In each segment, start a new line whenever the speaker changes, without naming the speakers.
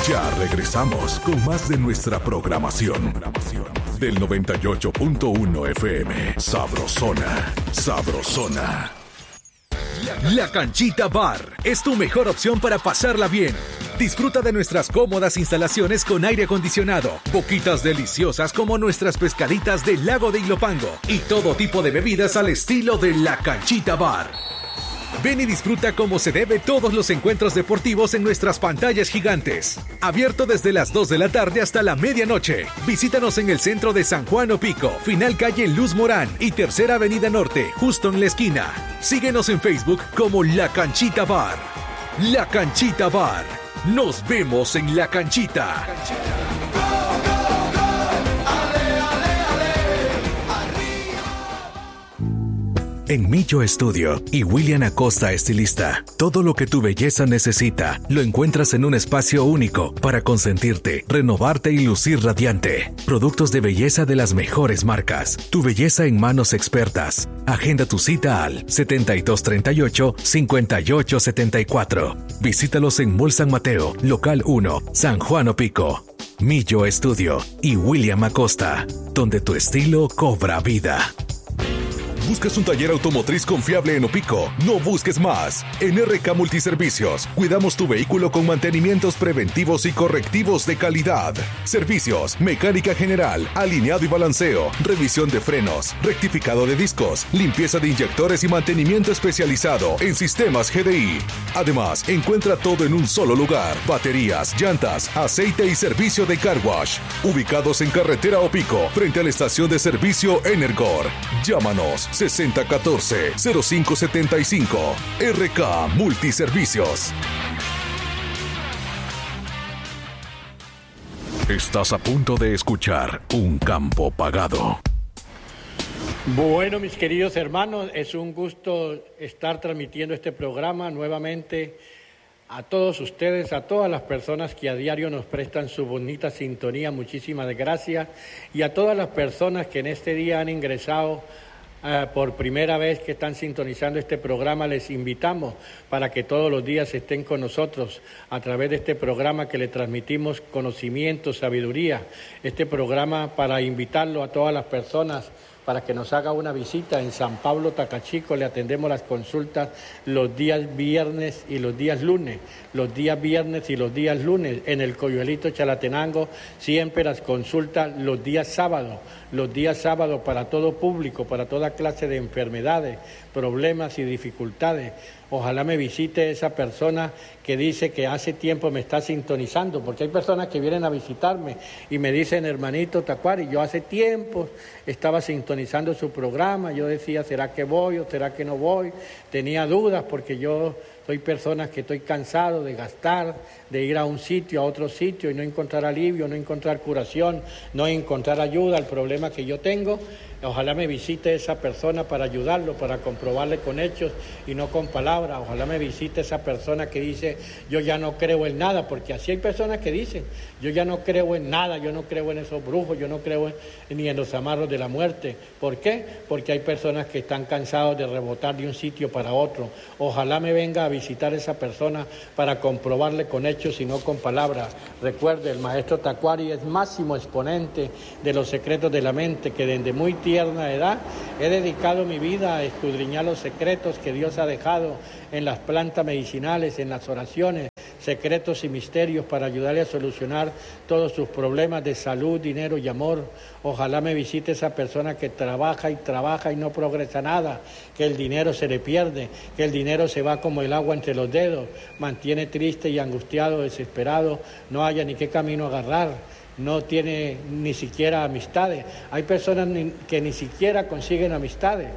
Ya regresamos con más de nuestra programación. Del 98.1 FM. Sabrosona. Sabrosona. La Canchita Bar es tu mejor opción para pasarla bien. Disfruta de nuestras cómodas instalaciones con aire acondicionado, boquitas deliciosas como nuestras pescaditas del lago de Ilopango y todo tipo de bebidas al estilo de La Canchita Bar. Ven y disfruta como se debe todos los encuentros deportivos en nuestras pantallas gigantes. Abierto desde las 2 de la tarde hasta la medianoche. Visítanos en el centro de San Juan Opico, final calle Luz Morán y Tercera Avenida Norte, justo en la esquina. Síguenos en Facebook como La Canchita Bar. La Canchita Bar. Nos vemos en La Canchita. En Millo Estudio y William Acosta Estilista, todo lo que tu belleza necesita lo encuentras en un espacio único para consentirte, renovarte y lucir radiante. Productos de belleza de las mejores marcas. Tu belleza en manos expertas. Agenda tu cita al 7238-5874. Visítalos en Mall San Mateo, Local 1, San Juan Opico. Millo Estudio y William Acosta, donde tu estilo cobra vida. ¿Buscas un taller automotriz confiable en Opico? No busques más. En RK Multiservicios, cuidamos tu vehículo con mantenimientos preventivos y correctivos de calidad. Servicios, mecánica general, alineado y balanceo, revisión de frenos, rectificado de discos, limpieza de inyectores y mantenimiento especializado en sistemas GDI. Además, encuentra todo en un solo lugar. Baterías, llantas, aceite y servicio de car wash. Ubicados en Carretera Opico, frente a la estación de servicio Energor. Llámanos 6014-0575. RK Multiservicios. Estás a punto de escuchar Un Campo Pagado.
Bueno, mis queridos hermanos, es un gusto estar transmitiendo este programa nuevamente a todos ustedes, a todas las personas que a diario nos prestan su bonita sintonía. Muchísimas gracias. Y a todas las personas que en este día han ingresado por primera vez, que están sintonizando este programa, les invitamos para que todos los días estén con nosotros a través de este programa que le transmitimos conocimiento, sabiduría. Este programa para invitarlo a todas las personas para que nos haga una visita en San Pablo Tacachico. Le atendemos las consultas los días viernes y los días lunes. Los días viernes y los días lunes. En el Coyuelito Chalatenango siempre las consultas los días sábados. Los días sábados para todo público, para toda clase de enfermedades, problemas y dificultades. Ojalá me visite esa persona que dice que hace tiempo me está sintonizando, porque hay personas que vienen a visitarme y me dicen, hermanito Tacuari, yo hace tiempo estaba sintonizando su programa, yo decía, ¿será que voy o será que no voy? Tenía dudas porque yo soy persona que estoy cansado de gastar, de ir a un sitio, a otro sitio y no encontrar alivio, no encontrar curación, no encontrar ayuda al problema que yo tengo. Ojalá me visite esa persona para ayudarlo, para comprobarle con hechos y no con palabras. Ojalá me visite esa persona que dice, yo ya no creo en nada, porque así hay personas que dicen, yo ya no creo en nada, yo no creo en esos brujos, yo no creo ni en los amarros de la muerte. ¿Por qué? Porque hay personas que están cansados de rebotar de un sitio para otro. Ojalá me venga a visitar esa persona para comprobarle con hechos y no con palabras. Recuerde, el maestro Tacuari es máximo exponente de los secretos de la mente, que desde muy tierna edad he dedicado mi vida a escudriñar los secretos que Dios ha dejado en las plantas medicinales, en las oraciones, secretos y misterios para ayudarle a solucionar todos sus problemas de salud, dinero y amor. Ojalá me visite esa persona que trabaja y no progresa nada, que el dinero se le pierde, que el dinero se va como el agua entre los dedos, mantiene triste y angustiado, desesperado, no haya ni qué camino agarrar, no tiene ni siquiera amistades. Hay personas que ni siquiera consiguen amistades,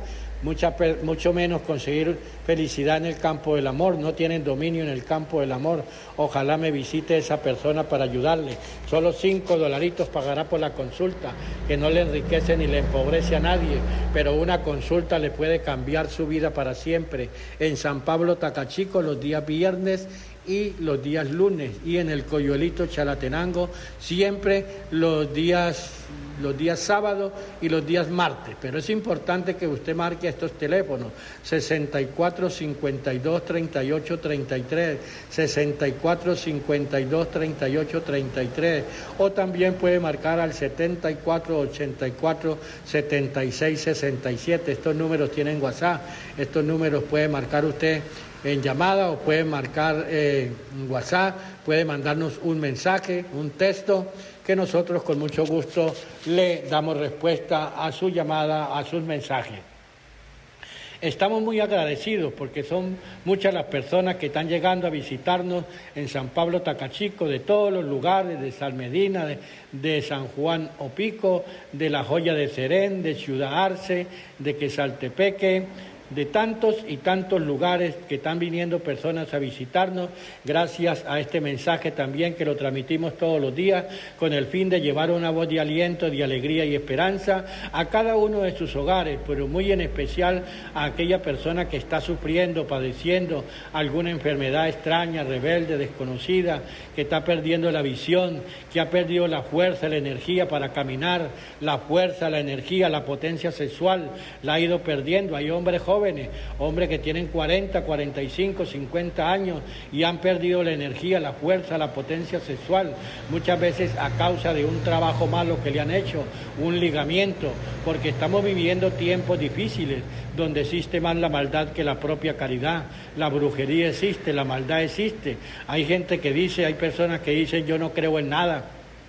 mucho menos conseguir felicidad en el campo del amor, no tienen dominio en el campo del amor. Ojalá me visite esa persona para ayudarle. Solo $5 pagará por la consulta, que no le enriquece ni le empobrece a nadie, pero una consulta le puede cambiar su vida para siempre. En San Pablo Tacachico, los días viernes y los días lunes, y en el Coyuelito Chalatenango siempre los días sábados y los días martes. Pero es importante que usted marque estos teléfonos: 64 52 38 33, 64 52 38 33, o también puede marcar al 74 84 76 67. Estos números tienen WhatsApp, estos números puede marcar usted en llamada o puede marcar en WhatsApp, puede mandarnos un mensaje, un texto, que nosotros con mucho gusto le damos respuesta a su llamada, a sus mensajes. Estamos muy agradecidos porque son muchas las personas que están llegando a visitarnos en San Pablo Tacachico, de todos los lugares, de San Medina, de San Juan Opico, de La Joya de Serén, de Ciudad Arce, de Quesaltepeque, de tantos y tantos lugares que están viniendo personas a visitarnos, gracias a este mensaje también que lo transmitimos todos los días, con el fin de llevar una voz de aliento, de alegría y esperanza a cada uno de sus hogares, pero muy en especial a aquella persona que está sufriendo, padeciendo alguna enfermedad extraña, rebelde, desconocida, que está perdiendo la visión, que ha perdido la fuerza, la energía para caminar, la fuerza, la energía, la potencia sexual, la ha ido perdiendo. Hay hombres jóvenes, hombres que tienen 40, 45, 50 años y han perdido la energía, la fuerza, la potencia sexual, muchas veces a causa de un trabajo malo que le han hecho, un ligamiento, porque estamos viviendo tiempos difíciles donde existe más la maldad que la propia caridad. La brujería existe, la maldad existe. Hay gente que dice, hay personas que dicen: yo no creo en nada,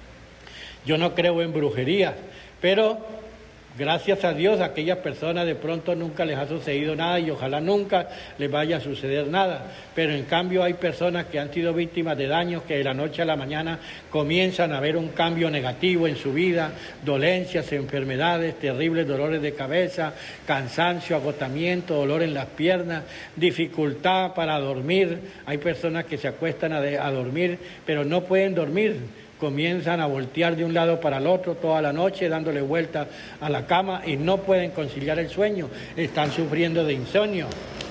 yo no creo en brujería, pero gracias a Dios, a aquellas personas de pronto nunca les ha sucedido nada y ojalá nunca les vaya a suceder nada. Pero en cambio hay personas que han sido víctimas de daños que de la noche a la mañana comienzan a ver un cambio negativo en su vida, dolencias, enfermedades, terribles dolores de cabeza, cansancio, agotamiento, dolor en las piernas, dificultad para dormir. Hay personas que se acuestan a dormir, pero no pueden dormir. Comienzan a voltear de un lado para el otro toda la noche, dándole vuelta a la cama y no pueden conciliar el sueño, están sufriendo de insomnio.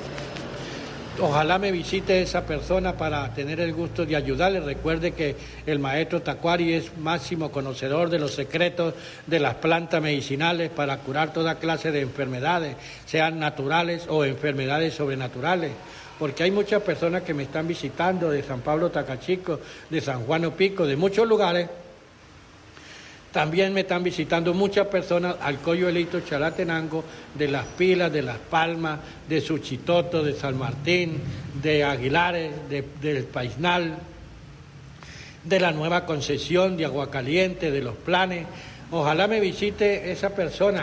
Ojalá me visite esa persona para tener el gusto de ayudarle. Recuerde que el maestro Tacuari es máximo conocedor de los secretos de las plantas medicinales para curar toda clase de enfermedades, sean naturales o enfermedades sobrenaturales. Porque hay muchas personas que me están visitando de San Pablo Tacachico, de San Juan Opico, de muchos lugares. También me están visitando muchas personas al Coyuelito Chalatenango, de Las Pilas, de Las Palmas, de Suchitoto, de San Martín, de Aguilares, del Paisnal, de la Nueva Concesión, de Aguacaliente, de Los Planes. Ojalá me visite esa persona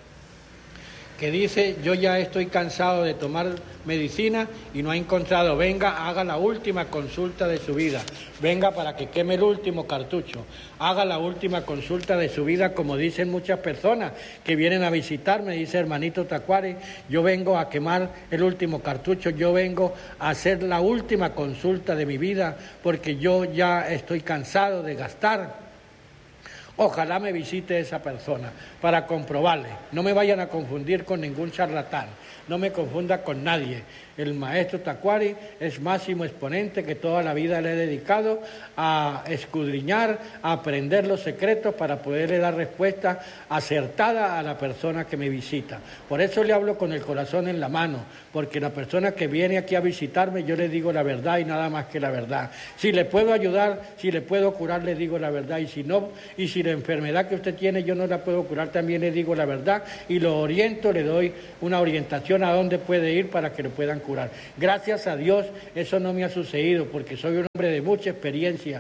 que dice: yo ya estoy cansado de tomar medicina y no ha encontrado. Venga, haga la última consulta de su vida. Venga para que queme el último cartucho. Haga la última consulta de su vida, como dicen muchas personas que vienen a visitarme. Dice: hermanito Tacuari, yo vengo a quemar el último cartucho, yo vengo a hacer la última consulta de mi vida porque yo ya estoy cansado de gastar. Ojalá me visite esa persona para comprobarle. No me vayan a confundir con ningún charlatán, no me confunda con nadie. El maestro Tacuari es máximo exponente que toda la vida le he dedicado a escudriñar, a aprender los secretos para poderle dar respuesta acertada a la persona que me visita. Por eso le hablo con el corazón en la mano, porque la persona que viene aquí a visitarme, yo le digo la verdad y nada más que la verdad. Si le puedo ayudar, si le puedo curar, le digo la verdad, y si no, y si la enfermedad que usted tiene yo no la puedo curar, también le digo la verdad y lo oriento, le doy una orientación a dónde puede ir para que lo puedan curar. Gracias a Dios eso no me ha sucedido, porque soy un hombre de mucha experiencia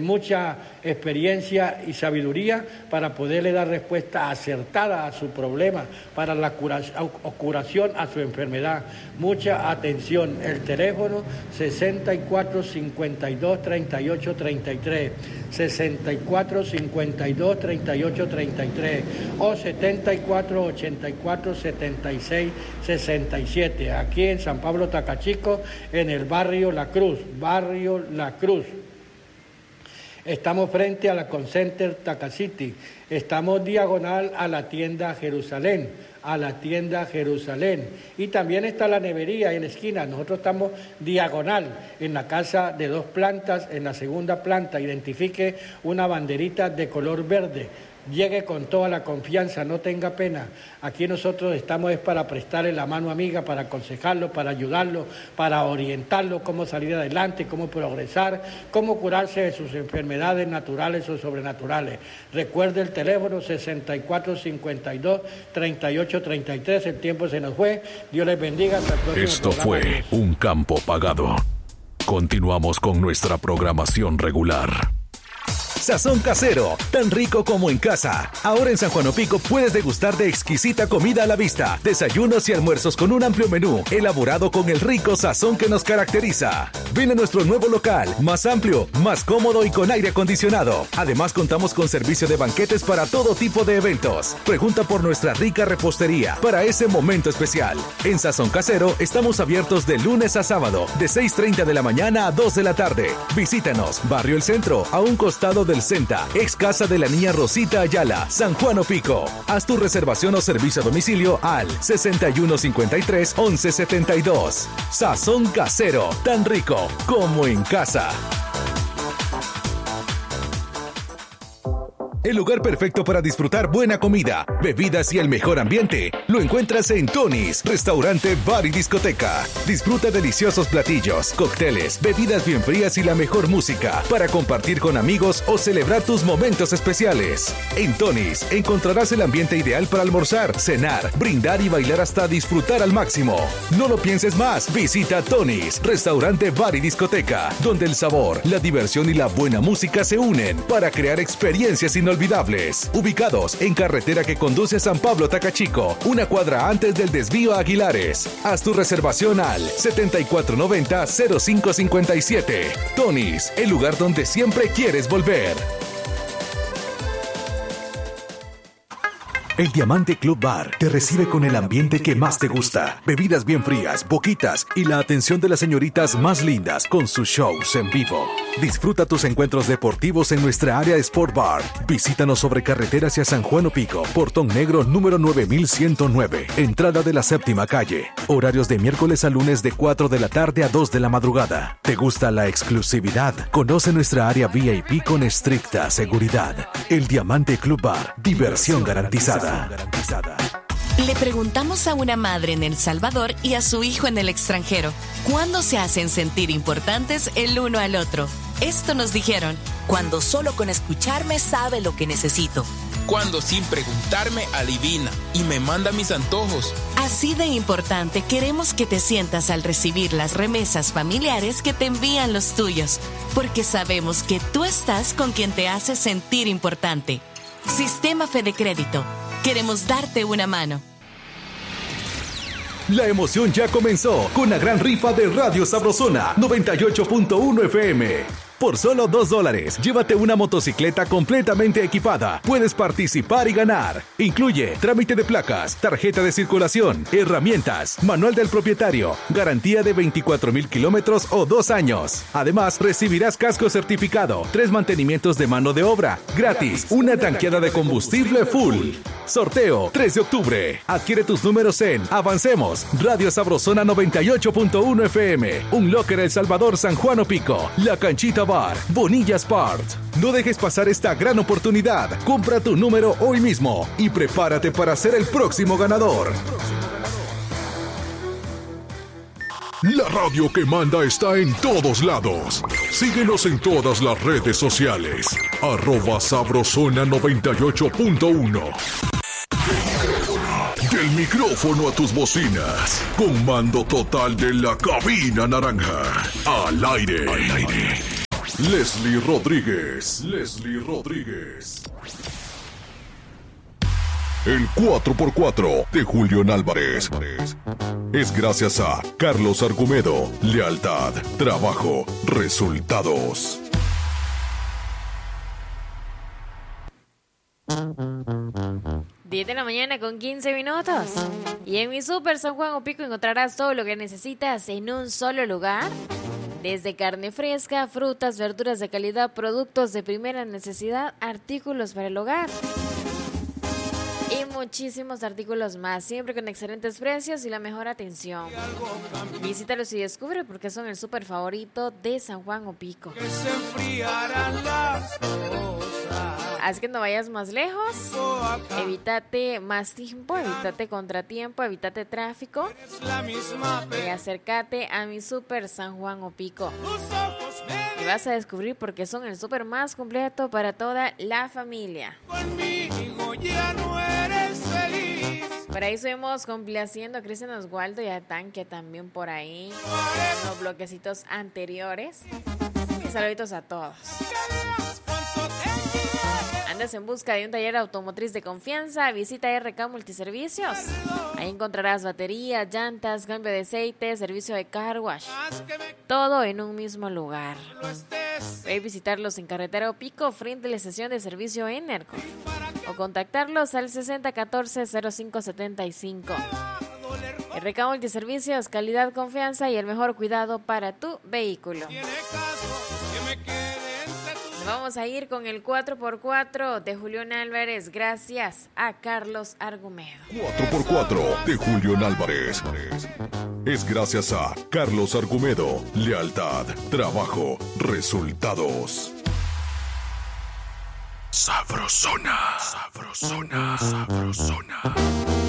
y sabiduría para poderle dar respuesta acertada a su problema, para la curación a su enfermedad. Mucha atención, el teléfono 64 52 38 33, 64 52 38 33 o 74 84 76 67, aquí en San Pablo Tacachico, en el barrio La Cruz. Estamos frente a la Concenter Takasiti. Estamos diagonal a la tienda Jerusalén. Y también está la nevería en la esquina. Nosotros estamos diagonal en la casa de 2 plantas, en la segunda planta. Identifique una banderita de color verde. Llegue con toda la confianza, no tenga pena. Aquí nosotros estamos es para prestarle la mano amiga, para aconsejarlo, para ayudarlo, para orientarlo cómo salir adelante, cómo progresar, cómo curarse de sus enfermedades naturales o sobrenaturales. Recuerde el teléfono 6452-3833. El tiempo se nos fue. Dios les bendiga. Hasta el próximo
Esto
programa.
fue Un Campo Pagado. Continuamos con nuestra programación regular.
Sazón casero, tan rico como en casa. Ahora en San Juan Opico puedes degustar de exquisita comida a la vista, desayunos y almuerzos con un amplio menú, elaborado con el rico sazón que nos caracteriza. Ven a nuestro nuevo local, más amplio, más cómodo y con aire acondicionado. Además contamos con servicio de banquetes para todo tipo de eventos. Pregunta por nuestra rica repostería para ese momento especial. En Sazón Casero estamos abiertos de lunes a sábado, de 6:30 de la mañana a 2 de la tarde. Visítanos, Barrio El Centro, a un costado del Senta, ex casa de la niña Rosita Ayala, San Juan Opico. Haz tu reservación o servicio a domicilio al 6153-1172. Sazón Casero, tan rico como en casa. El lugar perfecto para disfrutar buena comida, bebidas y el mejor ambiente lo encuentras en Tony's, restaurante, bar y discoteca. Disfruta deliciosos platillos, cócteles, bebidas bien frías y la mejor música para compartir con amigos o celebrar tus momentos especiales. En Tony's encontrarás el ambiente ideal para almorzar, cenar, brindar y bailar hasta disfrutar al máximo. No lo pienses más, visita Tony's, restaurante, bar y discoteca, donde el sabor, la diversión y la buena música se unen para crear experiencias inolvidables. Ubicados en carretera que conduce a San Pablo Tacachico, una cuadra antes del desvío a Aguilares. Haz tu reservación al 7490-0557. Tony's, el lugar donde siempre quieres volver. El Diamante Club Bar te recibe con el ambiente que más te gusta. Bebidas bien frías, boquitas y la atención de las señoritas más lindas con sus shows en vivo. Disfruta tus encuentros deportivos en nuestra área Sport Bar. Visítanos sobre carretera hacia San Juan Opico, Portón Negro número 9109, entrada de la 7ª calle. Horarios de miércoles a lunes de 4 de la tarde a 2 de la madrugada. ¿Te gusta la exclusividad? Conoce nuestra área VIP con estricta seguridad. El Diamante Club Bar, diversión garantizada.
Le preguntamos a una madre en El Salvador y a su hijo en el extranjero, ¿cuándo se hacen sentir importantes el uno al otro? Esto nos dijeron:
cuando solo con escucharme sabe lo que necesito.
Cuando sin preguntarme adivina y me manda mis antojos.
Así de importante queremos que te sientas al recibir las remesas familiares que te envían los tuyos, porque sabemos que tú estás con quien te hace sentir importante. Sistema Fede Crédito. Queremos darte una mano.
La emoción ya comenzó con la gran rifa de Radio Sabrosona 98.1 FM. Por solo $2, llévate una motocicleta completamente equipada. Puedes participar y ganar. Incluye trámite de placas, tarjeta de circulación, herramientas, manual del propietario, garantía de 24,000 kilómetros o 2 años. Además, recibirás casco certificado, 3 mantenimientos de mano de obra, gratis, una tanqueada de combustible full. Sorteo 3 de octubre. Adquiere tus números en Avancemos, Radio Sabrosona 98.1 FM, Un Locker El Salvador, San Juan Opico, La Canchita Bar, Bonilla Sport. No dejes pasar esta gran oportunidad. Compra tu número hoy mismo y prepárate para ser el próximo ganador.
La radio que manda está en todos lados. Síguenos en todas las redes sociales. @Sabrosona 98.1. Del micrófono a tus bocinas. Comando total de la cabina naranja. Al aire. Leslie Rodríguez. El 4x4 de Julián Álvarez es gracias a Carlos Argumedo. Lealtad, trabajo, resultados.
Diez de la mañana con 15 minutos. Y en mi Super San Juan Opico encontrarás todo lo que necesitas en un solo lugar. Desde carne fresca, frutas, verduras de calidad, productos de primera necesidad, artículos para el hogar y muchísimos artículos más, siempre con excelentes precios y la mejor atención. Visítalos y descubre por qué son el súper favorito de San Juan Opico. Así que no vayas más lejos, evítate más tiempo, evítate contratiempo, evítate tráfico y acércate a mi súper San Juan Opico. Y vas a descubrir por qué son el súper más completo para toda la familia.
Conmigo ya no eres feliz.
Por ahí estuvimos complaciendo a Cristian Oswaldo y a Tanque también por ahí, en los bloquecitos anteriores. Y saluditos a todos. ¿Andas en busca de un taller automotriz de confianza? Visita RK Multiservicios. Ahí encontrarás baterías, llantas, cambio de aceite, servicio de car wash. Todo en un mismo lugar. Ve a visitarlos en Carretera Opico, frente a la estación de servicio Enerco. O contactarlos al 6014-0575. RK Multiservicios, calidad, confianza y el mejor cuidado para tu vehículo. Vamos a ir con el 4x4 de Julián Álvarez, gracias a Carlos Argumedo.
4x4 de Julián Álvarez. Es gracias a Carlos Argumedo. Lealtad, trabajo, resultados. Sabrosona, sabrosona, sabrosona.